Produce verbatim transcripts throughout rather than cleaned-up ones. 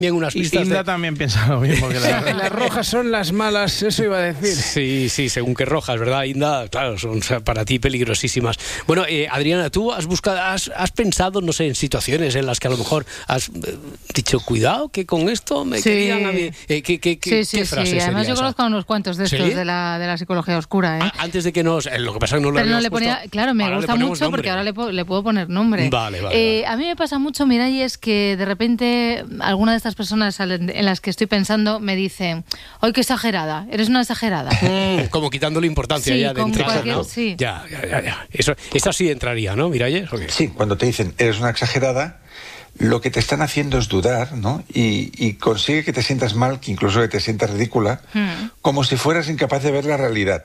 Bien, unas pistas Inda de... también piensa lo mismo que la... Las rojas son las malas, eso iba a decir. Sí, sí, según qué rojas, ¿verdad, Inda? Claro, son o sea, para ti peligrosísimas. Bueno, eh, Adriana, tú has buscado, has, has pensado, no sé, en situaciones en las que a lo mejor has eh, dicho, cuidado, que con esto me sí. querían a mí. Eh, ¿qué, qué, qué, sí, sí, ¿qué frase sí. Además yo esa? conozco unos cuantos de estos ¿Sí? de, la, de la psicología oscura, ¿eh? Ah, antes de que nos... Eh, lo que pasa es que no lo Pero no habíamos le ponía, puesto. claro, me Ahora gusta mucho nombre. porque ahora le, le puedo poner nombre. Vale, vale, eh, vale. A mí me pasa mucho, Miralles, que de repente alguna de estas personas en las que estoy pensando me dicen, ¡ay, qué exagerada! Eres una exagerada. Mm, como quitándole importancia sí, ya de entrada, cualquier, ¿no? sí. Ya, ya, ya, ya. Eso, esa sí entraría, ¿no, Miralles? Okay. Sí, cuando te dicen, eres una exagerada, lo que te están haciendo es dudar, ¿no? Y, y consigue que te sientas mal, que incluso que te sientas ridícula, mm. como si fueras incapaz de ver la realidad.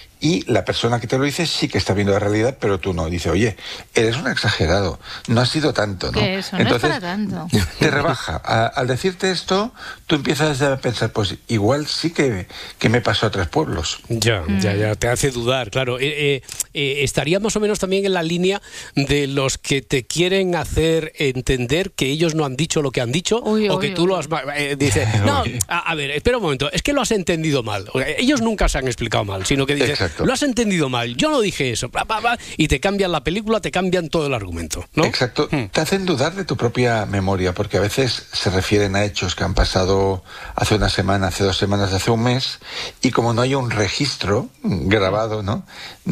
Y la persona que te lo dice sí que está viendo la realidad, pero tú no. Dice, oye, eres un exagerado, no ha sido tanto, ¿no? Que eso, Entonces, no es para tanto. Te rebaja. A, al decirte esto, tú empiezas a pensar, pues igual sí que, que me pasó a tres pueblos. Ya, mm. ya, ya, te hace dudar, claro. Eh, eh, eh, estaría más o menos también en la línea de los que te quieren hacer entender que ellos no han dicho lo que han dicho, uy, o uy, que tú uy. lo has... Eh, dice, no, a, a ver, espera un momento, es que lo has entendido mal. Ellos nunca se han explicado mal, sino que dicen... Exacto. Lo has entendido mal, yo no dije eso, bla, bla, bla, y te cambian la película, te cambian todo el argumento, ¿no? Exacto, hmm. te hacen dudar de tu propia memoria, porque a veces se refieren a hechos que han pasado hace una semana, hace dos semanas, hace un mes, y como no hay un registro grabado, ¿no?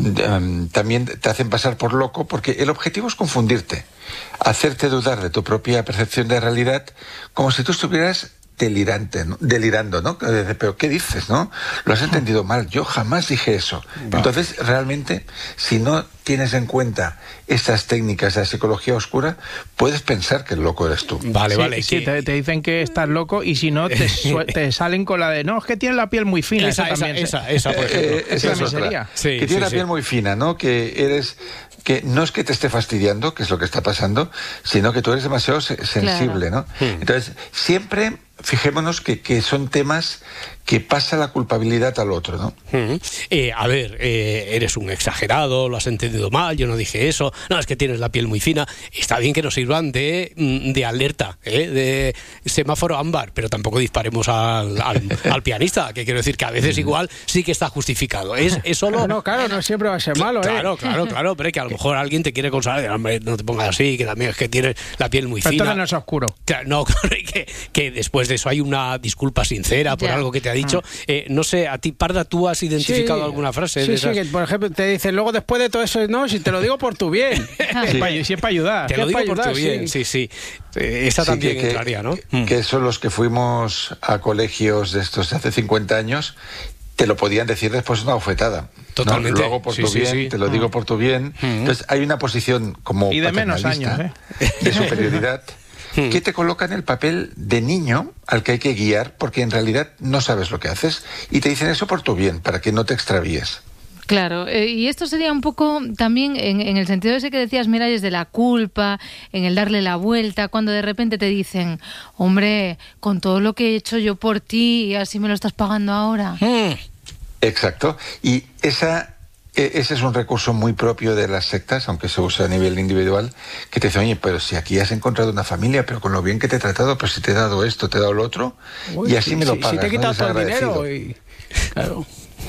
Um, también te hacen pasar por loco, porque el objetivo es confundirte, hacerte dudar de tu propia percepción de realidad, como si tú estuvieras delirante, ¿no? delirando, ¿no? Pero ¿qué dices, no? Lo has entendido mal, yo jamás dije eso. Vale. Entonces, realmente, si no tienes en cuenta estas técnicas de la psicología oscura, puedes pensar que el loco eres tú. Vale, sí, vale. Sí, que... te, te dicen que estás loco y si no, te, te salen con la de, no, es que tienes la piel muy fina. Esa, esa, esa, también. esa, esa, por ejemplo. Eh, esa es otra. Sí, que tiene sí, la piel sí. muy fina, ¿no? Que eres... que no es que te esté fastidiando, que es lo que está pasando, sino que tú eres demasiado sensible, claro. ¿no? Hmm. Entonces, siempre fijémonos que, que son temas que pasa la culpabilidad al otro, ¿no? Hmm. Eh, a ver, eh, eres un exagerado, lo has entendido mal, yo no dije eso, no, es que tienes la piel muy fina. Está bien que nos sirvan de, de alerta, ¿eh? De semáforo ámbar, pero tampoco disparemos al, al, al pianista, que quiero decir que a veces igual sí que está justificado. Es, es solo... No, no, claro, no siempre va a ser malo, ¿eh? Claro, claro, claro, pero que a lo mejor alguien te quiere consolar, hombre, no te pongas así, que también es que tienes la piel muy pero fina. Entonces no es oscuro. Claro, no, claro, que, que después de eso hay una disculpa sincera por yeah. algo que te ha dicho. Eh, no sé, a ti, Parda, ¿tú has identificado sí, alguna frase? Sí, de sí, esas? que por ejemplo te dicen, luego después de todo eso, no, si te lo digo por tu bien. Sí. Si es para ayudar. Te lo digo ayudar, por tu bien, sí, sí. sí. Esa sí, también que, entraría, ¿no? Que son los que fuimos a colegios de estos de hace cincuenta años, te lo podían decir después de una bofetada. Totalmente. ¿no? Lo hago por sí, tu sí, bien, sí. te lo digo por tu bien. Mm. Entonces hay una posición como y de menos años, ¿eh? de superioridad que te coloca en el papel de niño al que hay que guiar porque en realidad no sabes lo que haces y te dicen eso por tu bien, para que no te extravíes. Claro, eh, y esto sería un poco también en, en el sentido ese que decías, Miralles, de la culpa, en el darle la vuelta, cuando de repente te dicen, hombre, con todo lo que he hecho yo por ti, y así me lo estás pagando ahora. Mm. Exacto, y esa... Ese es un recurso muy propio de las sectas, aunque se usa a nivel individual, que te dicen, oye, pero si aquí has encontrado una familia, pero con lo bien que te he tratado, pues si te he dado esto, te he dado lo otro, Uy, y así si, me lo si, pagas. Si te he quitado ¿no? todo el dinero y... Claro.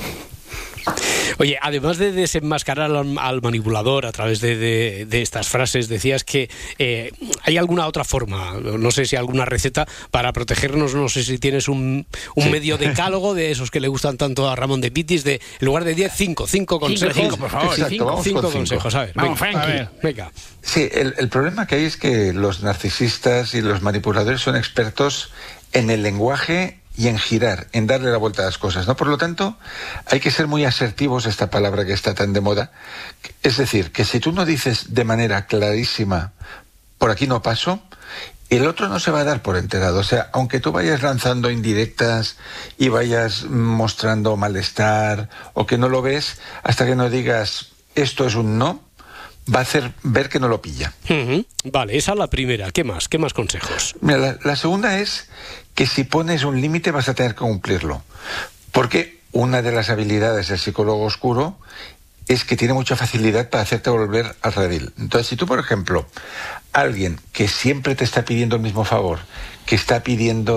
Oye, además de desenmascarar al, al manipulador a través de, de, de estas frases, decías que eh, hay alguna otra forma, no sé si alguna receta para protegernos, no sé si tienes un, un sí. medio decálogo de esos que le gustan tanto a Ramón de Pitis, de en lugar de diez, cinco, cinco consejos. Cinco, cinco por favor. Exacto, cinco, vamos cinco con consejos, cinco. a ver. Vamos, venga, a ver. venga. Sí, el, el problema que hay es que los narcisistas y los manipuladores son expertos en el lenguaje y en girar, en darle la vuelta a las cosas, ¿no? Por lo tanto, hay que ser muy asertivos, esta palabra que está tan de moda. Es decir, que si tú no dices de manera clarísima, por aquí no paso, el otro no se va a dar por enterado. O sea, aunque tú vayas lanzando indirectas y vayas mostrando malestar o que no lo ves, hasta que no digas esto es un no, va a hacer ver que no lo pilla. Uh-huh. Vale, esa es la primera. ¿Qué más? ¿Qué más consejos? Mira, la, la segunda es que si pones un límite vas a tener que cumplirlo. Porque una de las habilidades del psicólogo oscuro es que tiene mucha facilidad para hacerte volver al redil. Entonces, si tú, por ejemplo, alguien que siempre te está pidiendo el mismo favor, que está pidiendo